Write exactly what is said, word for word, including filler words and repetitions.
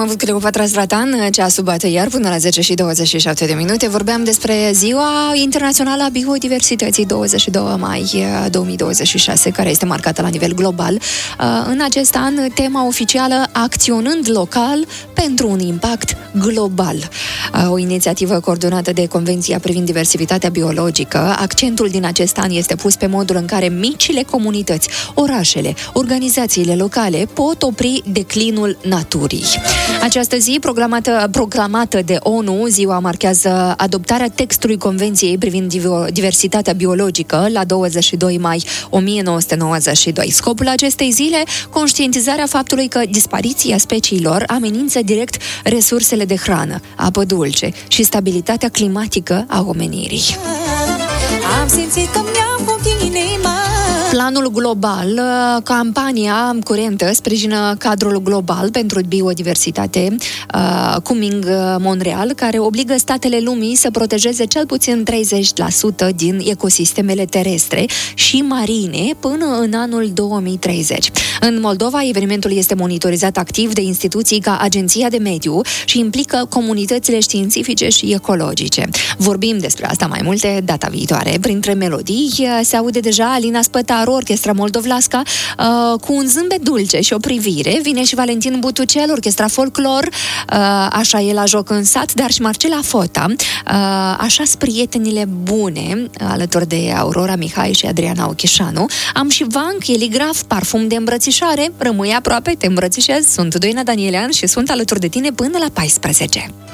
avut Cleopatra Zlatan, ceasul bate iar până la zece și douăzeci și șapte de minute. Vorbeam despre Ziua Internațională a Biodiversității, douăzeci și doi mai două mii douăzeci și șase, care este marcată la nivel global. În acest an, tema oficială: acționând local pentru un impact global. O inițiativă coordonată de Convenția privind diversitatea biologică. Accentul din acest an este pus pe modul în care micile comunități, orașele, organizațiile locale pot opri declinul naturii. Această zi, proclamată, proclamată de ONU, ziua marchează adoptarea textului Convenției privind diversitatea biologică la douăzeci și doi mai o mie nouă sute nouăzeci și doi. Scopul acestei zile, conștientizarea faptului că dispariția speciilor amenință direct resursele de hrană, apă dulce și stabilitatea climatică a omenirii. Am simțit că mi-a făcut inima. Planul global, campania curentă, sprijină cadrul global pentru biodiversitate, uh, Coming Montreal, care obligă statele lumii să protejeze cel puțin treizeci la sută din ecosistemele terestre și marine până în anul două mii treizeci. În Moldova, evenimentul este monitorizat activ de instituții ca Agenția de Mediu și implică comunitățile științifice și ecologice. Vorbim despre asta mai multe data viitoare. Printre melodii se aude deja Alina Spătaru, Orchestra Moldovlasca, uh, cu un zâmbet dulce și o privire. Vine și Valentin Butucel, Orchestra Folclor, uh, Așa e la joc în sat, dar și Marcela Fota, uh, Așa-s prietenile bune, alături de Aurora Mihai și Adriana Ochișanu. Am și Vanc, Eligraf, Parfum de îmbrățișare. Rămâi aproape, te îmbrățișez. Sunt Doina Danielean și sunt alături de tine până la paisprezece.